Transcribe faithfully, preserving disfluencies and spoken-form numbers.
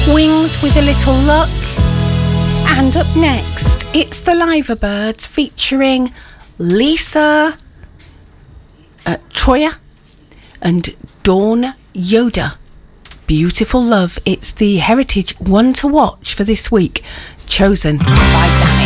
Wings with a Little Luck. And up next, it's the Liverbirds featuring Lisa uh, Troya and Dawn Yoder. Beautiful Love. It's the Heritage One to Watch for this week, chosen by Danny.